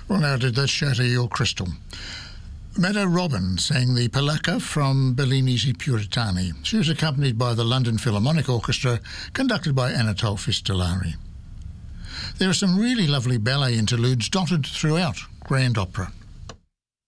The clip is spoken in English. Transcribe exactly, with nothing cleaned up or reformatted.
Well, now did that shatter your crystal? Meadow Robin sang the Polacca from Bellini's I Puritani. She was accompanied by the London Philharmonic Orchestra, conducted by Anatole Fistolari. There are some really lovely ballet interludes dotted throughout Grand Opera.